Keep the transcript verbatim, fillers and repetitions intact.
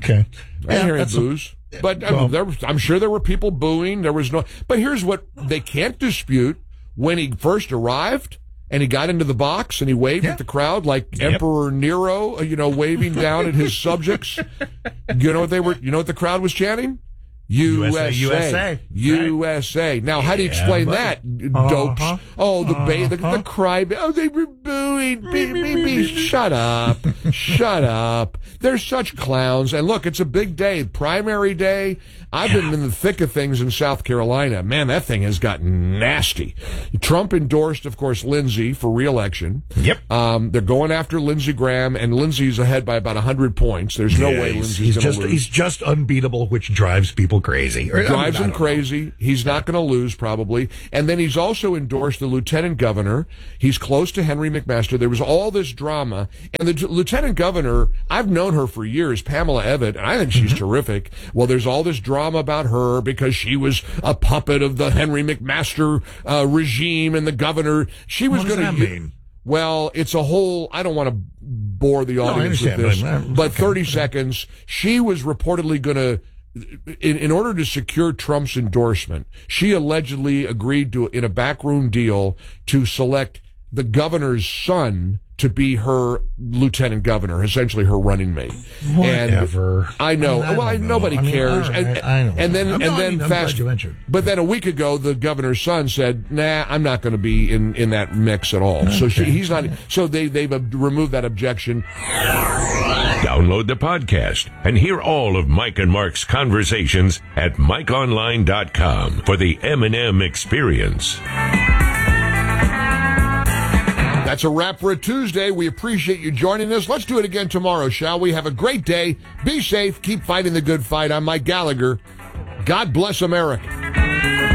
Okay. I Yeah, hear that's boos. a- But I well- mean, there, was- I'm sure there were people booing. There was no. But here's what they can't dispute: when he first arrived and he got into the box and he waved Yeah. at the crowd like Yep. Emperor Nero, you know, waving down at his subjects. You know what they were? You know what the crowd was chanting? U S A, U S A. U S A. Now, how do you Yeah, explain buddy. that, dopes? Uh-huh. Oh, the ba- the, Uh-huh. the cry. Oh, they were booing. Beep, beep, beep. Shut up. Shut up. They're such clowns. And look, it's a big day, primary day. I've been in the thick of things in South Carolina. Man, that thing has gotten nasty. Trump endorsed, of course, Lindsey for re-election. Yep. Um, they're going after Lindsey Graham, and Lindsey's ahead by about one hundred points. There's no Yeah, way he's, Lindsey's he's going to just lose. he's just unbeatable, which drives people crazy. Or, I mean, Drives I him don't know. crazy. He's not going to lose, probably. And then he's also endorsed the lieutenant governor. He's close to Henry McMaster. There was all this drama. And the lieutenant governor, I've known her for years, Pamela Evatt, and I think she's Mm-hmm. terrific. Well, there's all this drama about her because she was a puppet of the Henry McMaster uh, regime and the governor. She was What does going that to... mean? Well, it's a whole, I don't want to bore the I audience with understand, this, but, uh, but okay. thirty seconds. She was reportedly going to, in, in order to secure Trump's endorsement, she allegedly agreed to, in a backroom deal, to select the governor's son to be her lieutenant governor, essentially her running mate. Whatever. And I know. I mean, I well, I, don't know. nobody I mean, cares. all and, right, I know. and then, I'm and not- then I'm fast. glad you mentioned. But then a week ago, the governor's son said, "Nah, I'm not going to be in, in that mix at all." So she, he's not. So they they've ob- removed that objection. Download the podcast and hear all of Mike and Mark's conversations at mike online dot com for the M and M experience. That's a wrap for a Tuesday. We appreciate you joining us. Let's do it again tomorrow, shall we? Have a great day. Be safe. Keep fighting the good fight. I'm Mike Gallagher. God bless America.